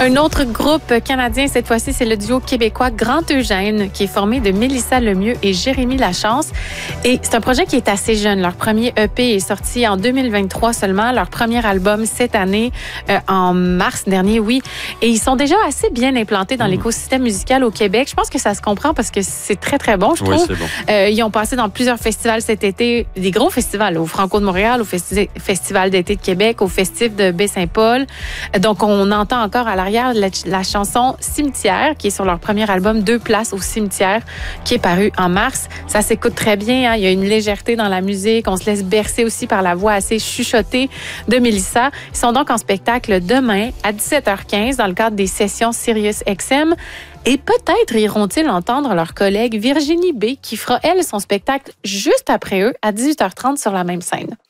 Un autre groupe canadien, cette fois-ci, c'est le duo québécois Grand Eugène, qui est formé de Mélissa Lemieux et Jérémy Lachance. Et c'est un projet qui est assez jeune. Leur premier EP est sorti en 2023 seulement. Leur premier album cette année, en mars dernier, oui. Et ils sont déjà assez bien implantés dans l'écosystème musical au Québec. Je pense que ça se comprend parce que c'est très, très bon, je trouve. Oui, c'est bon. Ils ont passé dans plusieurs festivals cet été, des gros festivals, au Franco de Montréal, au Festival d'été de Québec, au Festif de Baie-Saint-Paul. Donc, on entend encore à l'arrière la chanson Cimetière, qui est sur leur premier album, 2 places au cimetière, qui est paru en mars. Ça s'écoute très bien, hein? Il y a une légèreté dans la musique. On se laisse bercer aussi par la voix assez chuchotée de Mélissa. Ils sont donc en spectacle demain à 17h15 dans le cadre des sessions Sirius XM. Et peut-être iront-ils entendre leur collègue Virginie B, qui fera, elle, son spectacle juste après eux à 18h30 sur la même scène.